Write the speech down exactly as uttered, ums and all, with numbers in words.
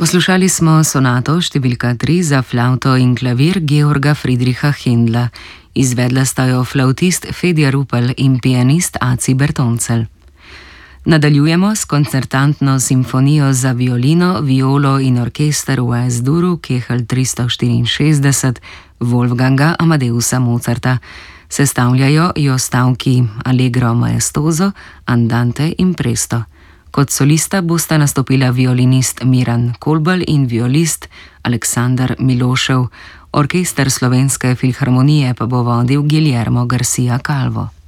Poslušali smo sonato številka tri za flavto in klavir Georga Friedricha Händla. Izvedla sta jo flavtist Fedja Rupel in pianist Aci Bertoncelj. Nadaljujemo s koncertantno simfonijo za violino, violo in orkester v Es-duru Kehl tristo štiriinšestdeset Wolfganga Amadeusa Mozarta. Sestavljajo jo stavki Allegro maestoso, Andante in Presto. Kot solista bosta nastopila violinist Miran Kolbl in violist Aleksandar Milošev. Orkester Slovenske filharmonije pa bo vodil Guillermo García Calvo.